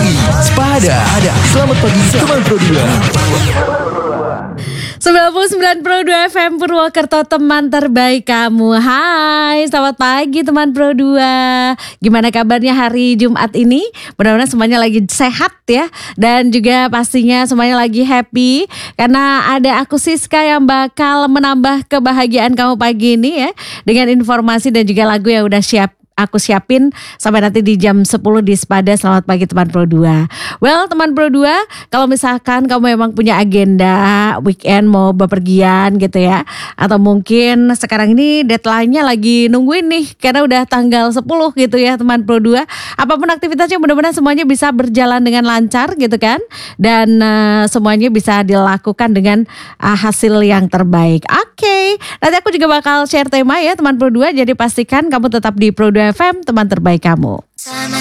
pagi, Sepada. Selamat pagi, teman Pro 99 Pro 2 FM Purwokerto, teman terbaik kamu. Hai, selamat pagi teman Pro 2. Gimana kabarnya hari Jumat ini? Mudah-mudahan semuanya lagi sehat ya. Dan juga pastinya semuanya lagi happy. Karena ada aku Siska yang bakal menambah kebahagiaan kamu pagi ini ya. Dengan informasi dan juga lagu yang udah aku siapin sampai nanti di jam 10 di Sepada. Selamat pagi teman Pro 2. Well, teman Pro 2, kalau misalkan kamu memang punya agenda weekend mau bepergian gitu ya, atau mungkin sekarang ini deadline-nya lagi nungguin nih karena udah tanggal 10 gitu ya teman Pro 2. Apapun aktivitasnya, mudah-mudahan semuanya bisa berjalan dengan lancar gitu kan. Dan semuanya bisa dilakukan dengan hasil yang terbaik. Oke, nanti aku juga bakal share tema ya teman Pro 2. Jadi pastikan kamu tetap di Pro 2 FM, teman terbaik kamu.